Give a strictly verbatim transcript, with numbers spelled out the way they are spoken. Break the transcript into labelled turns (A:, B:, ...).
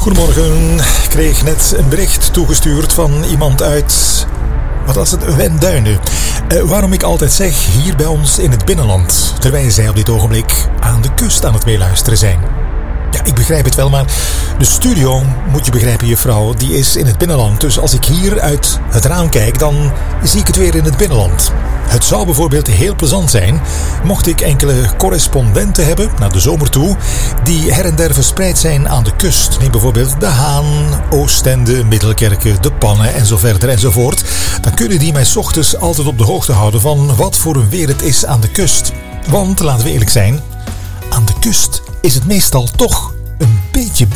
A: Goedemorgen. Ik kreeg net een bericht toegestuurd van iemand uit... Wat was het? Wenduinen. Uh, waarom ik altijd zeg, hier bij ons in het binnenland. Terwijl zij op dit ogenblik aan de kust aan het meeluisteren zijn. Ja, ik begrijp het wel, maar de studio, moet je begrijpen juffrouw, die is in het binnenland. Dus als ik hier uit het raam kijk, dan zie ik het weer in het binnenland. Het zou bijvoorbeeld heel plezant zijn mocht ik enkele correspondenten hebben naar de zomer toe die her en der verspreid zijn aan de kust. Neem bijvoorbeeld De Haan, Oostende, Middelkerke, De Pannen en zo verder enzovoort. Dan kunnen die mij 's ochtends altijd op de hoogte houden van wat voor een weer het is aan de kust. Want, laten we eerlijk zijn, aan de kust is het meestal toch